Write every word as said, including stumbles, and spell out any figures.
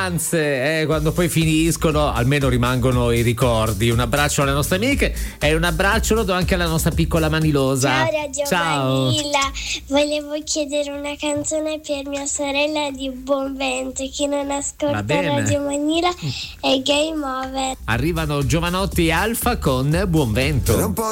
vacanze, eh, quando poi finiscono almeno rimangono i ricordi. Un abbraccio alle nostre amiche e un abbraccio lo do anche alla nostra piccola Manilosa. Ciao Radio Ciao. Vanilla, volevo chiedere una canzone per mia sorella di Buon Vento. Chi non ascolta Radio Vanilla è Game Over. Arrivano Giovanotti e Alfa con Buon Vento.